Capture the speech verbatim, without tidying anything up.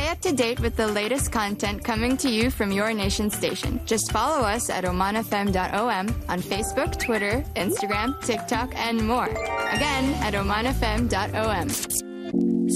Stay up to date with the latest content coming to you from your nation station. Just follow us at oman f m dot o m on Facebook, Twitter, Instagram, TikTok, and more. Again, at oman f m dot o m.